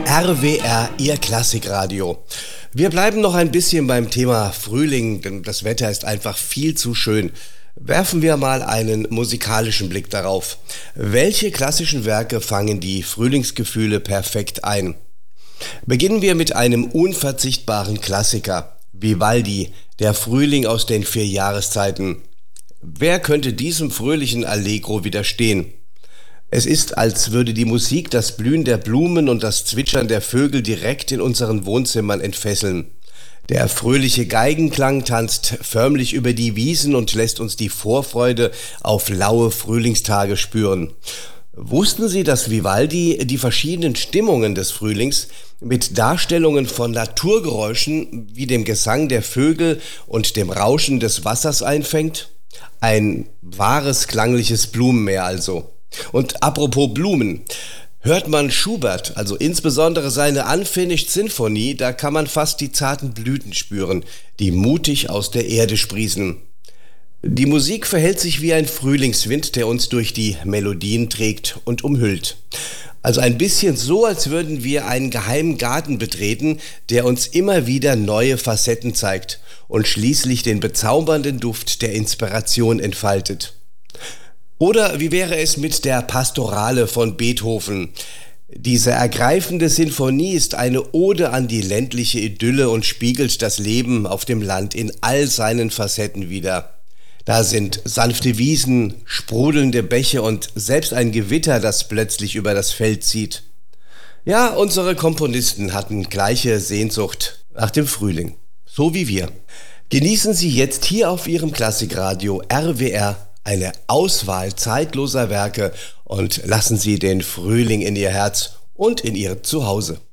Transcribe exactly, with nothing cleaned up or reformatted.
R W R, Ihr Klassikradio. Wir bleiben noch ein bisschen beim Thema Frühling, denn das Wetter ist einfach viel zu schön. Werfen wir mal einen musikalischen Blick darauf. Welche klassischen Werke fangen die Frühlingsgefühle perfekt ein? Beginnen wir mit einem unverzichtbaren Klassiker. Vivaldi, der Frühling aus den vier Jahreszeiten. Wer könnte diesem fröhlichen Allegro widerstehen? Es ist, als würde die Musik das Blühen der Blumen und das Zwitschern der Vögel direkt in unseren Wohnzimmern entfesseln. Der fröhliche Geigenklang tanzt förmlich über die Wiesen und lässt uns die Vorfreude auf laue Frühlingstage spüren. Wussten Sie, dass Vivaldi die verschiedenen Stimmungen des Frühlings mit Darstellungen von Naturgeräuschen wie dem Gesang der Vögel und dem Rauschen des Wassers einfängt? Ein wahres klangliches Blumenmeer also. Und apropos Blumen, hört man Schubert, also insbesondere seine Unfinished Sinfonie, da kann man fast die zarten Blüten spüren, die mutig aus der Erde sprießen. Die Musik verhält sich wie ein Frühlingswind, der uns durch die Melodien trägt und umhüllt. Also ein bisschen so, als würden wir einen geheimen Garten betreten, der uns immer wieder neue Facetten zeigt und schließlich den bezaubernden Duft der Inspiration entfaltet. Oder wie wäre es mit der Pastorale von Beethoven? Diese ergreifende Sinfonie ist eine Ode an die ländliche Idylle und spiegelt das Leben auf dem Land in all seinen Facetten wider. Da sind sanfte Wiesen, sprudelnde Bäche und selbst ein Gewitter, das plötzlich über das Feld zieht. Ja, unsere Komponisten hatten gleiche Sehnsucht nach dem Frühling, so wie wir. Genießen Sie jetzt hier auf Ihrem Klassikradio R W R eine Auswahl zeitloser Werke und lassen Sie den Frühling in Ihr Herz und in Ihr Zuhause.